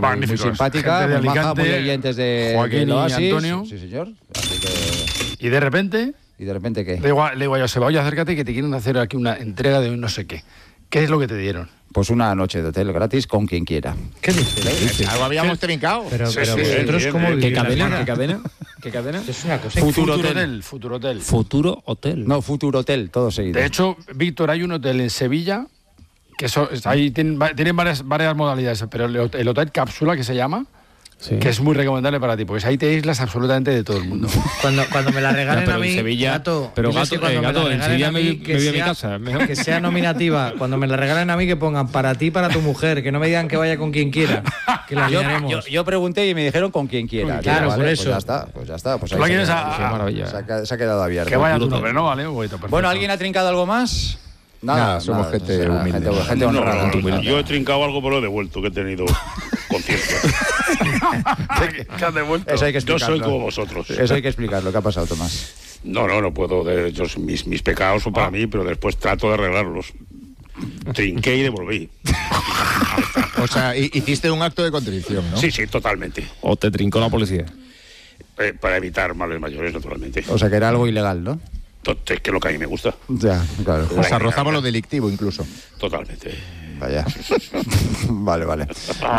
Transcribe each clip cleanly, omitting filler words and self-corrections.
muy simpática, gente de muy maja, Alicante, muy oyentes de Joaquín y Oasis. Antonio. Sí, señor. Así que... Y de repente... ¿Y de repente qué? Le digo a Joseba, oye, acércate que te quieren hacer aquí una entrega de un no sé qué. ¿Qué es lo que te dieron? Pues una noche de hotel gratis con quien quiera. ¿Qué dices? Algo habíamos trincado. Pero Sí, vosotros, bien, ¿cómo bien. vivís ¿Qué la cadena? vida? ¿Qué cadena? ¿Qué cadena? Es una cosa. Futuro Futuro Hotel. Futuro Hotel. No, Futuro Hotel, todo seguido. De hecho, Víctor, hay un hotel en Sevilla que ahí tienen varias modalidades, pero el hotel cápsula, que se llama, Sí. que es muy recomendable para ti, porque ahí te aíslas absolutamente de todo el mundo. Cuando me la regalen pero a mí, en Sevilla, Gato, pero diles que cuando me la Gato, en regalen Sevilla a mí, me voy a mi sea- casa, es mejor. que sea nominativa. Cuando me la regalen a mí, que pongan para ti, para tu mujer, que no me digan que vaya con quien quiera, que la liaremos. Yo pregunté y me dijeron con quien quiera. Claro, Digo, por vale, eso. Pues ya está. Pues ¿Tú la ahí quieres se, a- Qué maravilla. se ha quedado abierto. Que vaya tu Futuro nombre, Hotel. ¿no? Vale, perfecto. Bueno, ¿alguien ha trincado algo más? Nada, somos gente humilde. Gente honrada. Yo he trincado algo, pero lo he devuelto, que he tenido conciencia. ¿Qué has devuelto? Eso hay que Yo explicarlo. soy como vosotros. Eso hay que explicarlo. ¿Qué ha pasado, Tomás? No puedo. Mis pecados son para mí, pero después trato de arreglarlos. Trinqué y devolví. O sea, hiciste un acto de contrición, ¿no? Sí, totalmente. O te trincó la policía. Para evitar males mayores, naturalmente. O sea, que era algo ilegal, ¿no? Es que es lo que a mí me gusta. Ya, claro. O sea, rozaba lo delictivo incluso. Totalmente. Vaya. Vale.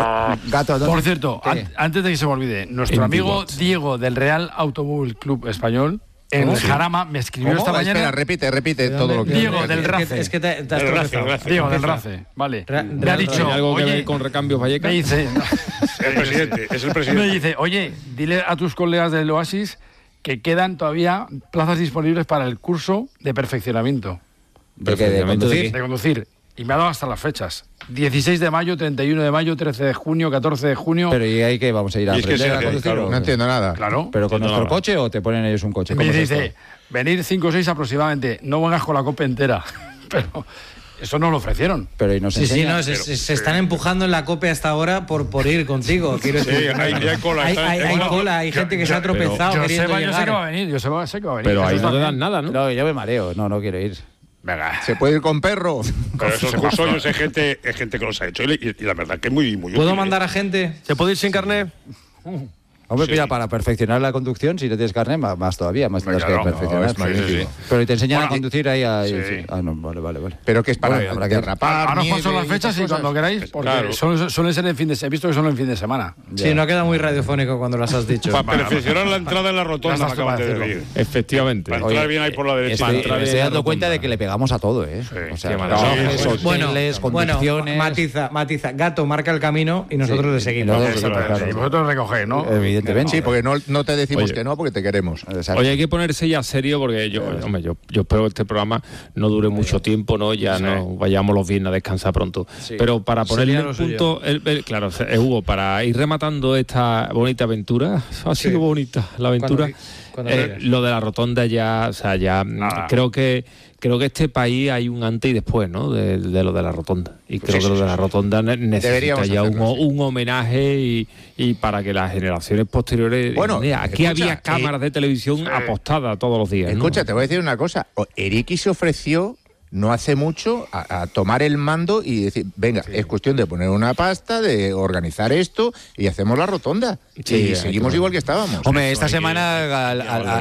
Gato, Por cierto, ¿qué? antes de que se me olvide, nuestro amigo Diego del Real Automóvil Club Español, en Jarama, me escribió esta mañana. Espera, repite todo lo que... Diego del Race. Es que te has Del Race, tropezado. del Race. Diego del Race, vale. Me ha Real dicho, ¿Tiene algo que oye, ver con Recambios Vallecas? me dice, El presidente, es el me presidente. dice, oye, dile a tus colegas del Oasis que quedan todavía plazas disponibles para el curso de perfeccionamiento ¿De qué? ¿De conducir? de conducir. Y me ha dado hasta las fechas. 16 de mayo, 31 de mayo, 13 de junio, 14 de junio. Pero ¿y ahí qué? ¿Vamos a ir a Y es que aprender sí, a conducir? claro, o No qué? entiendo nada. Claro. ¿Pero con Entiendo nuestro nada. coche o te ponen ellos un coche? Me ¿Cómo es dice, esto? venir 5 o 6 aproximadamente. No vengas con la copa entera. Pero eso no lo ofrecieron. Pero ¿y nos Sí, enseña? no, se están empujando en la COPE hasta ahora por ir contigo. Quiero Sí, decir, hay cola. hay cola, hay gente que se ha tropezado queriendo Yo sé que va a llegar. venir, yo sé que va a venir. Pero Eso ahí está no te bien. dan nada, ¿no? No, yo me mareo. No quiero ir. Venga. ¿Se puede ir con perro? Pero esos cursos es gente que los ha hecho. Y la verdad que es muy ¿Puedo útil, mandar a gente? ¿Se puede ir sin carnet? Hombre, Sí. mira, para perfeccionar la conducción, si no tienes carnet, más todavía, más tendrás Claro. que perfeccionar. No, es magnífico. Sí. Pero ¿y te enseñan a Bueno, conducir ahí? sí. Ah, no, vale. Pero que es para Bueno, habrá que- derrapar, Ahora os paso nieve las fechas esas y cuando cosas. queráis, porque Claro. suelen ser en fin de semana. He visto que son en fin de semana. Sí, no queda muy radiofónico cuando las has dicho. Para perfeccionar la entrada en la rotonda, Ya me estás acaban de para decir. Efectivamente. Para entrar bien ahí por la derecha. Estoy, entrar me estoy en la dando cuenta rotonda. de que le pegamos a todo, ¿eh? O sea, qué maravilla. relojes, hoteles, conducciones... matiza. Gato marca el camino y nosotros le seguimos. nosotros- Exactamente. claro. Y vosotros recogéis, ¿no? Evidentemente. Sí, porque no te decimos Oye. que no, porque te queremos. Exacto. Oye, hay que ponerse ya serio porque yo espero que este programa no dure mucho tiempo, ¿no? Ya no vayamos los viernes a descansar pronto. Sí. Pero para ponerle Sería en lo suyo. punto, claro, Hugo, para ir rematando esta bonita aventura, ha sido bonita la aventura. Cuando quieras. Lo de la rotonda ya, o sea, ya creo que este país hay un antes y después, ¿no? De lo de la rotonda. Y creo que lo de la rotonda necesita Deberíamos ya hacerlo, sí. un homenaje y para que las generaciones posteriores... Bueno, mira, aquí escucha, había cámaras de televisión apostadas todos los días, ¿no? Escucha, te voy a decir una cosa. Eriki se ofreció no hace mucho a tomar el mando y decir, venga, es cuestión de poner una pasta, de organizar esto y hacemos la rotonda. Sí, y seguimos igual que estábamos. Hombre, esta semana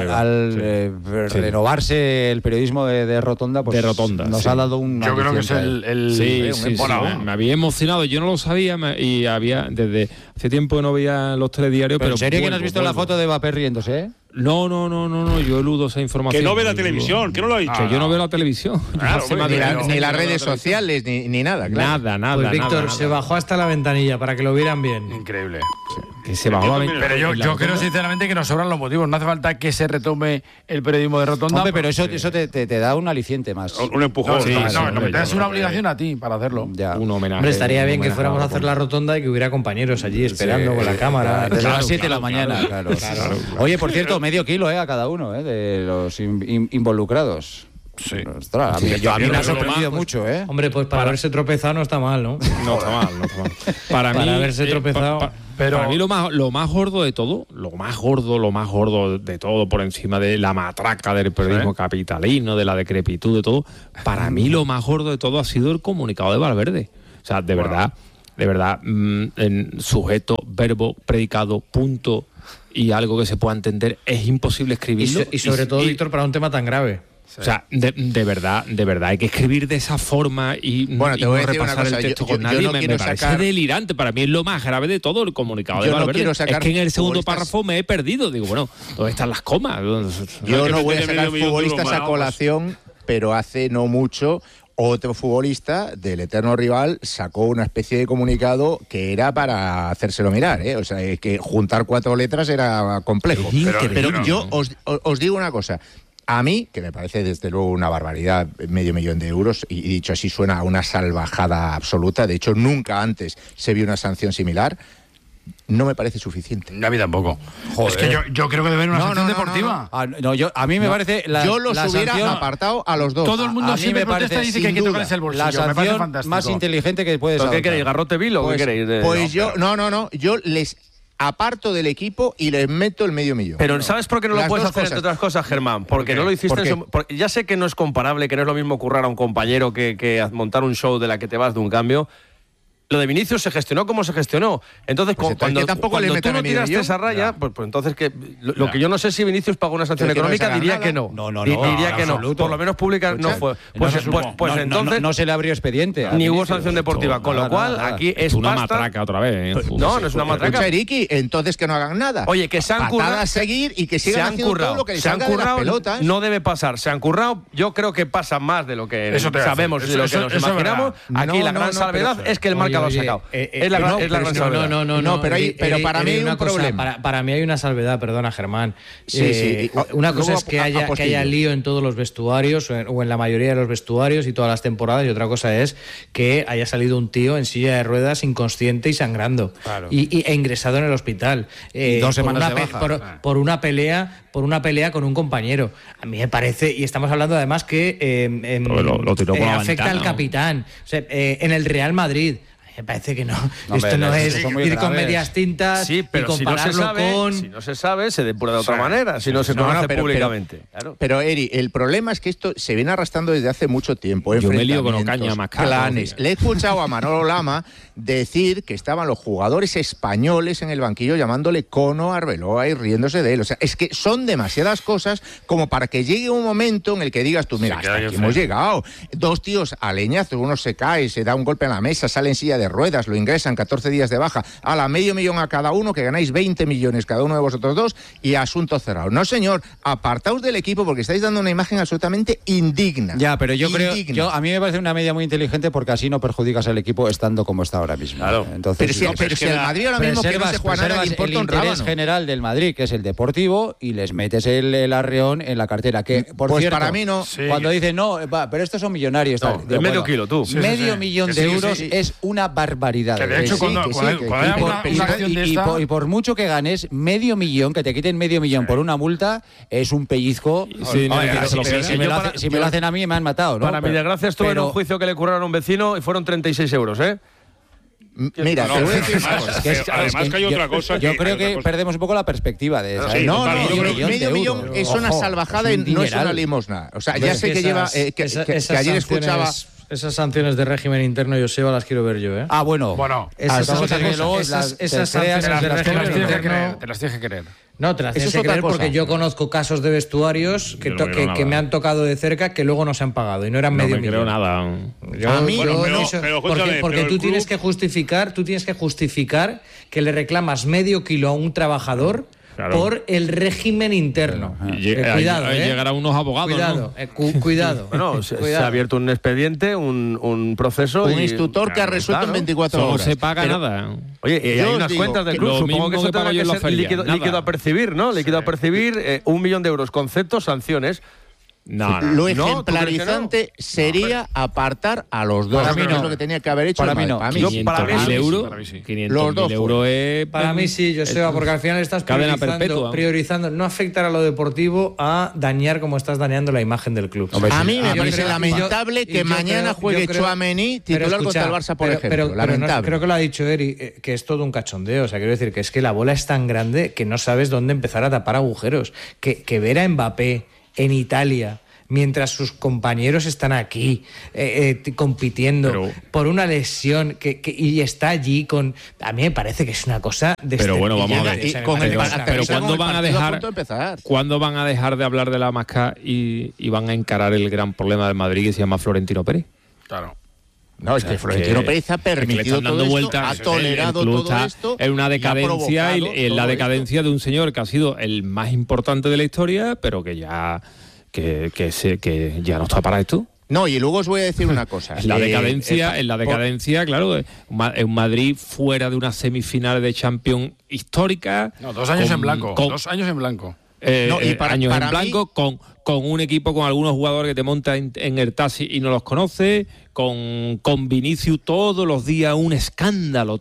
al renovarse el periodismo de Rotonda, pues De Rotonda, nos sí. ha dado un... Yo creo que es el Sí, me había emocionado, yo no lo sabía y había desde hace tiempo que no veía los telediarios, Pero pero ¿en serio que no has vuelvo, visto la vuelvo. foto de Mbappé riéndose, eh? No, yo eludo esa información. Que no ve la Yo eludo. televisión, que no lo ha dicho. Que yo no veo la televisión. Claro, Hace hombre, más de Ni, 15 ni años las que no veo redes la sociales, ni nada, claro. Nada. Pues Víctor nada. se bajó hasta la ventanilla para que lo vieran bien. Increíble. Que se bajó a ver- Pero yo la creo rotonda. sinceramente que nos sobran los motivos. No hace falta que se retome el periodismo de Rotonda. Hombre, pero eso porque- te da un aliciente más. Un empujón. Sí, No, sí, no, hombre, es yo una creo obligación a ti para hacerlo. Ya. Un homenaje. Hombre, estaría bien que un fuéramos a homenaje hacer la rotonda y que hubiera compañeros allí esperando con la cámara. Desde Claro, las 7 de la claro, mañana, claro. Oye, por cierto, medio kilo a cada uno de los involucrados. Sí. Ostras, a mí me ha pero sorprendido lo mucho, ¿eh? Hombre, pues para haberse tropezado no está mal, ¿no? No está mal. Para Para mí, haberse tropezado. pero- para mí lo más gordo de todo, lo más gordo de todo, por encima de la matraca del periodismo capitalino, de la decrepitud, de todo, para mí lo más gordo de todo ha sido el comunicado de Valverde. O sea, de verdad, de verdad, en sujeto, verbo, predicado, punto y algo que se pueda entender, es imposible escribirlo. Y sobre todo, Víctor, para un tema tan grave. O sea, de verdad, hay que escribir de esa forma y Te voy a no decir repasar una cosa, el texto yo con nadie. no me quiero parece sacar... delirante. Para mí es lo más grave de todo el comunicado de Yo no Valverde. quiero sacar es que en el segundo futbolistas... párrafo me he perdido. Digo, bueno, ¿dónde están las comas? Yo no voy a sacar futbolistas a colación, pero hace no mucho otro futbolista del eterno rival sacó una especie de comunicado que era para hacérselo mirar, ¿eh? O sea, es que juntar 4 letras era complejo. Pero yo os digo una cosa. A mí, que me parece desde luego una barbaridad, $500,000, y dicho así suena a una salvajada absoluta, de hecho nunca antes se vio una sanción similar, no me parece suficiente. A mí tampoco. Joder. Es que yo creo que debe haber una sanción deportiva. A mí me parece... Yo los hubiera sanción, apartado a los dos. Todo el mundo siempre protesta y dice que hay que tocarse el bolsillo. La sanción me parece fantástico. más inteligente que puedes ¿Qué queréis, garrote vil o qué queréis? Pues yo les aparto del equipo y les meto el $500,000. Pero ¿sabes por qué no lo Las puedes dos hacer, cosas. entre otras cosas, Germán? Porque no lo hiciste porque ya sé que no es comparable, que no es lo mismo currar a un compañero que montar un show de la que te vas de un cambio. Lo de Vinicius se gestionó como se gestionó. Entonces, cuando tú no tiraste esa raya, pues entonces lo que yo no sé si Vinicius pagó una sanción económica, diría que no. Diría que no. Por lo menos pública no fue. Pues entonces no se le abrió expediente. Ni hubo sanción deportiva. Con lo cual, aquí es una pasta. matraca otra vez. No es una matraca. Escucha, Eriki, entonces que no hagan nada. Oye, que se han currado. A seguir y que sigan haciendo todo lo que les salga de las pelotas. No debe pasar. Se han currado. Yo creo que pasa más de lo que sabemos y de lo que nos imaginamos. Aquí la gran salvedad es que el Marca lo ha sacado. Es la gran salvedad. No, pero para mí hay un problema. Para mí hay una salvedad, perdona, Germán. Sí. Una cosa es que haya lío en todos los vestuarios o en la mayoría de los vestuarios y todas las temporadas, y otra cosa es que haya salido un tío en silla de ruedas inconsciente y sangrando e ingresado en el hospital 2 semanas de baja. por una pelea con un compañero. A mí me parece, y estamos hablando además que lo tiró por la afecta ventana, al capitán. O sea, en el Real Madrid. Me parece que no. Esto no es ir con medias tintas sí, pero y compararlo si no se sabe, se depura de otra manera, si no se conoce públicamente. Pero Eri, el problema es que esto se viene arrastrando desde hace mucho tiempo. Yo me lío con Ocaña más planes. Le he escuchado a Manolo Lama decir que estaban los jugadores españoles en el banquillo llamándole cono a Arbeloa y riéndose de él. O sea, es que son demasiadas cosas como para que llegue un momento en el que digas tú, mira, hasta aquí hemos llegado. 2 tíos a leñazos, uno se cae, se da un golpe en la mesa, sale en silla de ruedas, lo ingresan, 14 días de baja, a la $500,000 a cada uno, que ganáis 20 millones cada uno de vosotros dos, y asunto cerrado. No, señor, apartaos del equipo porque estáis dando una imagen absolutamente indigna. Ya, pero yo creo, a mí me parece una medida muy inteligente porque así no perjudicas al equipo estando como está ahora mismo. Claro. Entonces, pero si el Madrid ahora mismo que no se juega nada, le importa el un interés rábano. general del Madrid, que es el deportivo, y les metes el arreón en la cartera. Que, por pues cierto, para mí no. Cuando dicen, no, pero estos son millonarios. No, digo, medio kilo, tú. $500,000 de euros es una barbaridad. De hecho, cuando haya una acción de esta... Y por mucho que ganes $500,000, que te quiten $500,000 por una multa, es un pellizco. Sí, si me lo hacen a mí, me han matado, ¿no? Para mi desgracia estuve en un juicio que le curraron a un vecino y fueron 36 euros, ¿eh? Mira, te voy a decir una cosa. Además que hay otra cosa. Yo creo que perdemos un poco la perspectiva de esa. No, $500,000 es una salvajada y no es una limosna. O sea, ya sé que lleva... que ayer escuchaba... Esas sanciones de régimen interno, Joseba, las quiero ver yo, ¿eh? Ah, bueno. Esas sanciones de régimen interno... Te las tienes que creer. No, te las tienes que creer porque yo conozco casos de vestuarios que me han tocado de cerca que luego no se han pagado y no eran $500,000. No me creo nada. Porque tú tienes que justificar que le reclamas medio kilo a un trabajador por el régimen interno. Cuidado, llegarán unos abogados. Cuidado. Bueno, se ha abierto un expediente, un proceso. Un instructor que ha resuelto en 24 horas. No se paga nada. Oye, y hay unas cuentas del club. Supongo que eso tendrá que ser líquido a percibir, ¿no? Líquido a percibir, $1,000,000. Conceptos, sanciones. Lo ejemplarizante sería apartar a los dos. Para mí no. Es lo que tenía que haber hecho. Para mí no. 500.000 euros. 500.000 euros es... Para mí sí, Joseba, porque al final estás priorizando no afectar a lo deportivo a dañar como estás dañando la imagen del club. A mí me parece lamentable que mañana juegue Tchouaméni titular contra el Barça, por ejemplo. Lamentable. Creo que lo ha dicho Eri, que es todo un cachondeo. O sea, quiero decir que es que la bola es tan grande que no sabes dónde empezar a tapar agujeros. Que ver a Mbappé en Italia mientras sus compañeros están aquí compitiendo por una lesión y está allí con... A mí me parece que es una cosa de... Pero bueno, vamos a ver. Pero ¿cuándo van a dejar de hablar de la Masca y van a encarar el gran problema del Madrid que se llama Florentino Pérez? Claro. No, es que Florentino Pérez ha permitido todo esto, ha tolerado todo esto. Es una decadencia y en la decadencia de un señor que ha sido el más importante de la historia, pero que ya no está para esto. No, y luego os voy a decir una cosa. En la decadencia, claro, en Madrid fuera de una semifinal de Champions histórica. No, 2 años en blanco. 2 años en blanco. Años en blanco, con un equipo con algunos jugadores que te monta en el taxi y no los conoce, con Vinicius todos los días un escándalo,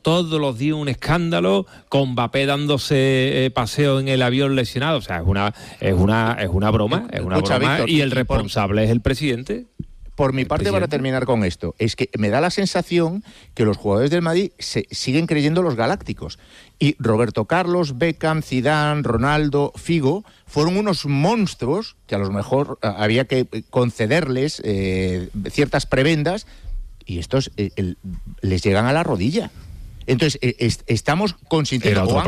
con Mbappé dándose paseo en el avión lesionado. O sea, es una broma, Víctor, y el responsable es el presidente. Por mi parte, para terminar con esto, es que me da la sensación que los jugadores del Madrid se siguen creyendo los galácticos. Y Roberto Carlos, Beckham, Zidane, Ronaldo, Figo fueron unos monstruos que a lo mejor había que concederles ciertas prebendas y estos les llegan a la rodilla. Entonces, estamos consintiendo, o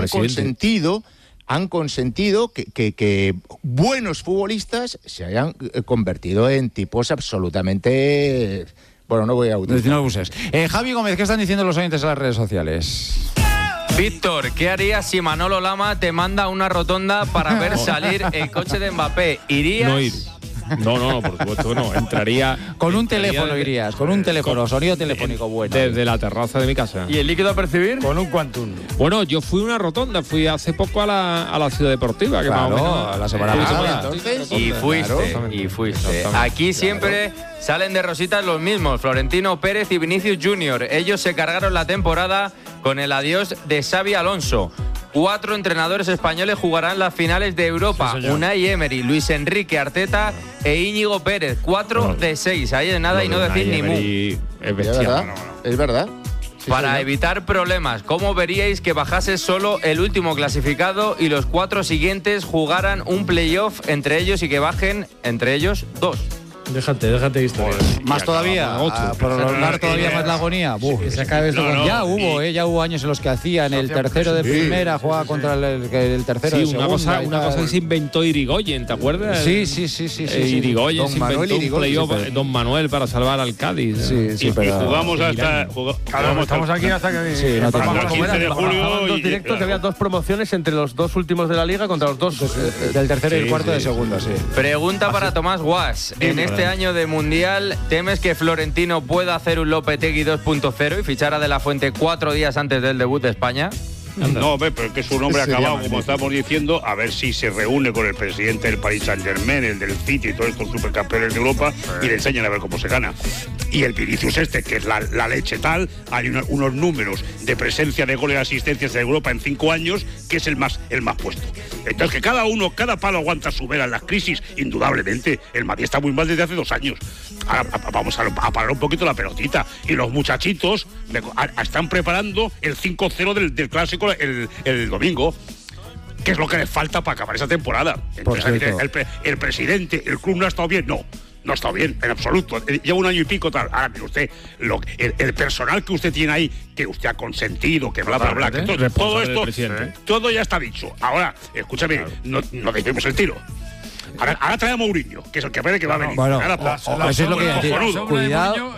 han consentido que buenos futbolistas se hayan convertido en tipos absolutamente... Bueno, no voy a utilizar. No uses. Javi Gómez, ¿qué están diciendo los oyentes en las redes sociales? Víctor, ¿qué harías si Manolo Lama te manda una rotonda para ver salir el coche de Mbappé? ¿Irías? No ir. No, por supuesto no. Entraría... Con un teléfono irías, con un teléfono, sonido telefónico bueno. Desde la terraza de mi casa. ¿Y el líquido a percibir? Con un Quantum. Bueno, yo fui a una rotonda, fui hace poco a la Ciudad Deportiva. Que claro, más o menos, la semana pasada. Y fuiste. Aquí siempre salen de rositas los mismos, Florentino Pérez y Vinicius Junior. Ellos se cargaron la temporada con el adiós de Xavi Alonso. 4 entrenadores españoles jugarán las finales de Europa. Sí, Unai Emery, Luis Enrique, Arteta e Íñigo Pérez. 4 de 6. Ahí de nada y no decir ni mu. Es bestial. Es verdad. Sí, para evitar problemas, ¿cómo veríais que bajase solo el último clasificado y los 4 siguientes jugaran un playoff entre ellos y que bajen entre ellos 2? Déjate de historia. Más todavía, prolongar todavía más la agonía. Que se acabe esto. Ya hubo años en los que hacían el tercero de primera, jugaba contra el tercero de segunda. Una cosa que se inventó Irigoyen, ¿te acuerdas? Sí. Irigoyen se inventó un playoff, Don Manuel, para salvar al Cádiz. Sí, pero jugamos hasta... Estamos aquí hasta que... Sí, hasta el 15 de julio. 2 directos, había 2 promociones entre los 2 últimos de la Liga contra los 2... Del tercero y el cuarto de segunda, sí. Pregunta para Tomás Guas. En este año de Mundial, ¿temes que Florentino pueda hacer un Lopetegui 2.0 y fichar a De La Fuente 4 días antes del debut de España? No, pero es que es un hombre acabado, como estamos diciendo, a ver si se reúne con el presidente del Paris Saint-Germain, el del City y todos estos supercampeones de Europa y le enseñan a ver cómo se gana. Y el Vinicius que es la leche tal, hay unos números de presencia de goles y asistencias en Europa en 5 años, que es el más puesto. Entonces que cada palo aguanta su vela en las crisis, indudablemente. El Madrid está muy mal desde hace 2 años. Ahora vamos a parar un poquito la pelotita. Y los muchachitos están preparando el 5-0 del clásico el domingo, que es lo que les falta para acabar esa temporada. Entonces, el presidente, el club no ha estado bien, no ha estado bien en absoluto. Lleva 1 año y pico tal. Ahora mire usted el personal que usted tiene ahí, que usted ha consentido, que bla bla bla, que todo esto, todo ya está dicho. Ahora, escúchame, no despedimos el tiro. Ahora trae a Mourinho, que es el que parece que va a venir. Bueno, eso es lo que decir. Cuidado.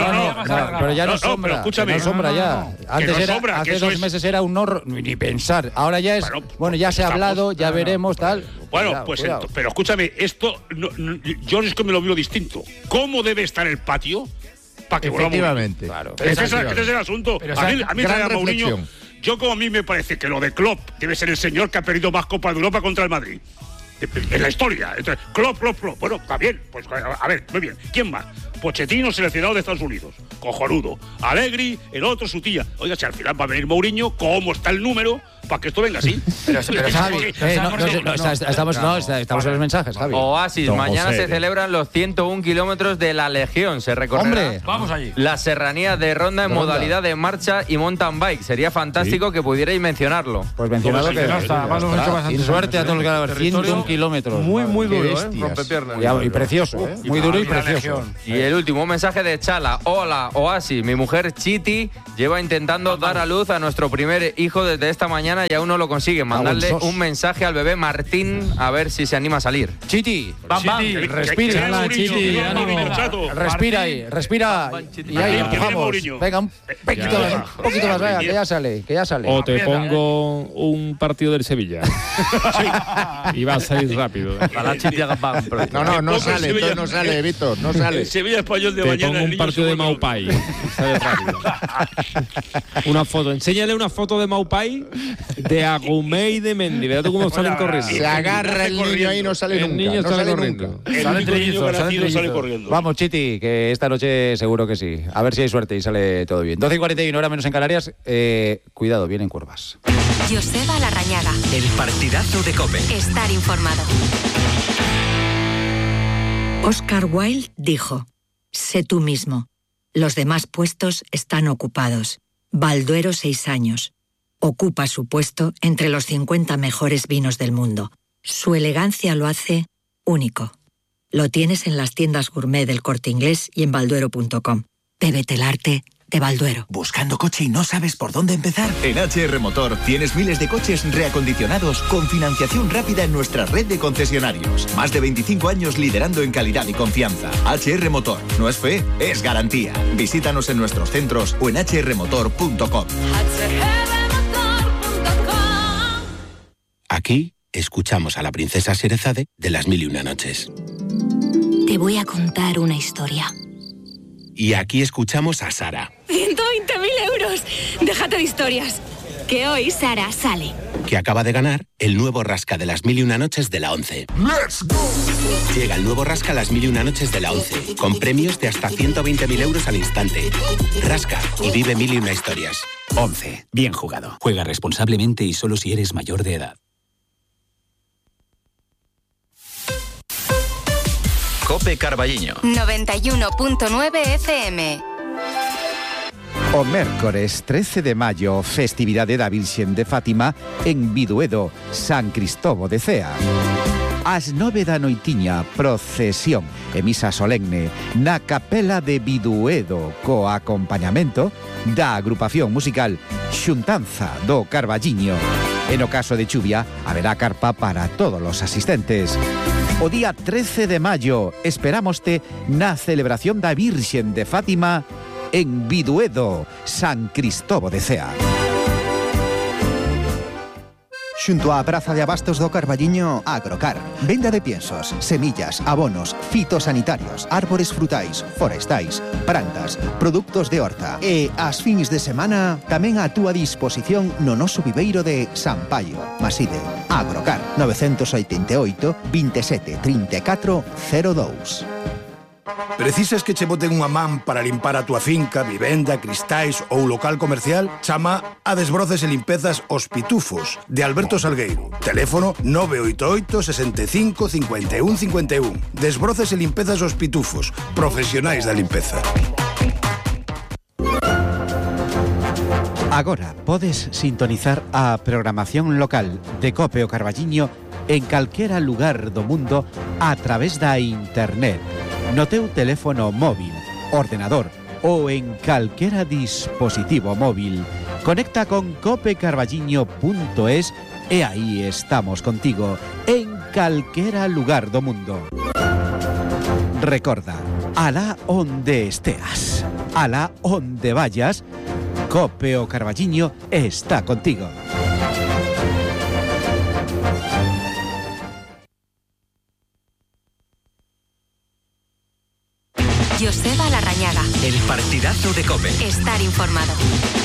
Pero ya no sombra. Escúchame. No sombra ya. Antes hace 2 meses era un no ni pensar. Ahora ya es. Bueno, ya se ha hablado, ya veremos, tal. Bueno, pero escúchame, esto yo es que me lo veo distinto. ¿Cómo debe estar el patio para que vuelva Mourinho? Efectivamente. Claro. Ese es el asunto. A mí trae a Mourinho. Yo, como a mí me parece que lo de Klopp debe ser el señor que ha perdido más Copas de Europa contra el Madrid en la historia. Entonces, Klopp. Bueno, está bien. Pues a ver, muy bien. ¿Quién más? Pochettino, seleccionado de Estados Unidos. Cojonudo. Allegri, el otro, su tía. Oiga, si al final va a venir Mourinho, ¿cómo está el número para que esto venga así. Pero Javi, estamos en los mensajes, Javi. Oasis, mañana se celebran los 101 kilómetros de la Legión. Se recorrerá vamos allí. La serranía de Ronda en modalidad de marcha y mountain bike. Sería fantástico que pudierais mencionarlo. Pues mencionado que sin suerte a todos los que van a 101 kilómetros. Muy duro, rompepiernas. Y precioso, muy duro y precioso. Y el último mensaje de Chala. Hola, Oasis. Mi mujer Chiti lleva intentando dar a luz a nuestro primer hijo desde esta mañana y aún no lo consigue. Mandarle un mensaje al bebé Martín a ver si se anima a salir. Chiti, respira. Chiti, respira ahí, respira. Y ahí empujamos. Venga, un poquito más, venga, que ya sale. O te pongo un partido del Sevilla. Y va a salir rápido. No sale, entonces no sale, Víctor, no sale. El Sevilla Español de te mañana. Pongo un partido de Maupai. Sale rápido. Una foto, enséñale una foto de Maupai, de Agumé y de Mendy. Verá tú cómo salen corriendo. Se agarra el niño ahí y no sale nunca. El niño sale corriendo. Sale corriendo. Vamos, Chiti, que esta noche seguro que sí. A ver si hay suerte y sale todo bien. 12:41, hora menos en Canarias. Cuidado, vienen curvas. Joseba Larrañaga. El partidazo de COPE. Estar informado. Oscar Wilde dijo: sé tú mismo. Los demás puestos están ocupados. Balduero 6 años. Ocupa su puesto entre los 50 mejores vinos del mundo. Su elegancia lo hace único. Lo tienes en las tiendas gourmet del Corte Inglés y en balduero.com. Bébete el arte de Balduero. ¿Buscando coche y no sabes por dónde empezar? En HR Motor tienes miles de coches reacondicionados con financiación rápida en nuestra red de concesionarios. Más de 25 años liderando en calidad y confianza. HR Motor. No es fe, es garantía. Visítanos en nuestros centros o en hrmotor.com. Aquí escuchamos a la princesa Sherezade de Las Mil y Una Noches. Te voy a contar una historia. Y aquí escuchamos a Sara. 120.000 euros. Déjate de historias. Que hoy Sara sale. Que acaba de ganar el nuevo Rasca de Las Mil y Una Noches de la 11. ¡Let's go! Llega el nuevo Rasca Las Mil y Una Noches de la 11, con premios de hasta 120.000 euros al instante. Rasca y vive mil y una historias. 11. Bien jugado. Juega responsablemente y solo si eres mayor de edad. COPE Carballiño 91.9 FM. O mércores 13 de mayo, festividade da Virxen de Fátima en Biduedo, San Cristóbal de Cea. Ás 9 da noitiña, procesión e misa solemne na capela de Biduedo co acompañamento da agrupación musical Xuntanza do Carballiño. E no caso de chuvia, haberá carpa para todos os asistentes. O día 13 de maio esperámoste na celebración da Virxen de Fátima en Biduedo, San Cristóbal de Cea. Xunto á Praza de Abastos do Carballiño, Agrocar. Venda de piensos, semillas, abonos, fitosanitarios, árbores frutais, forestais, plantas, produtos de horta. E as fins de semana tamén a túa disposición no noso viveiro de San Paio. Maside, Agrocar, 988 27 34 02. Precisas que che boten unha man para limpar a túa finca, vivenda, cristais ou local comercial? Chama a Desbroces e Limpezas Os Pitufos, de Alberto Salgueiro. Teléfono 988 65 51 51. Desbroces e Limpezas Os Pitufos, profesionais da limpeza. Agora podes sintonizar a programación local de COPE o Carballiño en calquera lugar do mundo a través da internet, no teu teléfono móvil, ordenador ou en calquera dispositivo móvil. Conecta con copecarballiño.es e aí estamos contigo en calquera lugar do mundo. Recorda, alá onde esteas, alá onde vayas, COPE o Carballiño está contigo. Joseba Larrañaga. El partidazo de COPE. Estar informado.